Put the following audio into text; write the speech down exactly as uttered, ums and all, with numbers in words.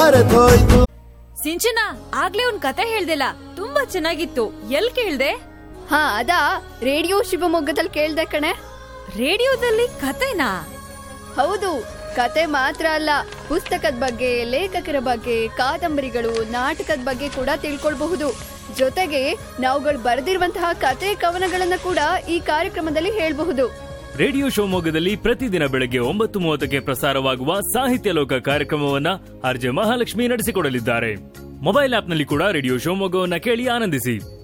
ಮರೆತೋಯ್ತು. ಸಿಂಚನ, ಆಗ್ಲೇ ಒಂದ್ ಕತೆ ಹೇಳ್ದಿಲ್ಲ, ತುಂಬಾ ಚೆನ್ನಾಗಿತ್ತು. ಎಲ್ ಕೇಳ್ದೆ? ಹಾ ಅದಾ ರೇಡಿಯೋ ಶಿವಮೊಗ್ಗದಲ್ಲಿ ಕೇಳ್ದೆ ಕಣೆ. ರೇಡಿಯೋದಲ್ಲಿ ಕತೆನಾ? ಹೌದು, ಕತೆ ಮಾತ್ರ ಅಲ್ಲ, ಪುಸ್ತಕದ ಬಗ್ಗೆ, ಲೇಖಕರ ಬಗ್ಗೆ, ಕಾದಂಬರಿಗಳು, ನಾಟಕದ ಬಗ್ಗೆ ಕೂಡ ತಿಳ್ಕೊಳ್ಬಹುದು. ಜೊತೆಗೆ ನಾವುಗಳು ಬರೆದಿರುವಂತಹ ಕತೆ ಕವನಗಳನ್ನ ಕೂಡ ಈ ಕಾರ್ಯಕ್ರಮದಲ್ಲಿ ಹೇಳ್ಬಹುದು. ರೇಡಿಯೋ ಶಿವಮೊಗ್ಗದಲ್ಲಿ ಪ್ರತಿದಿನ ಬೆಳಗ್ಗೆ ಒಂಬತ್ತು ಮೂವತ್ತಕ್ಕೆ ಪ್ರಸಾರವಾಗುವ ಸಾಹಿತ್ಯ ಲೋಕ ಕಾರ್ಯಕ್ರಮವನ್ನ ಆರ್ಜೆ ಮಹಾಲಕ್ಷ್ಮಿ ನಡೆಸಿಕೊಡಲಿದ್ದಾರೆ. ಮೊಬೈಲ್ ಆಪ್ನಲ್ಲಿ ಕೂಡ ರೇಡಿಯೋ ಶಿವಮೊಗ್ಗವನ್ನ ಕೇಳಿ ಆನಂದಿಸಿ.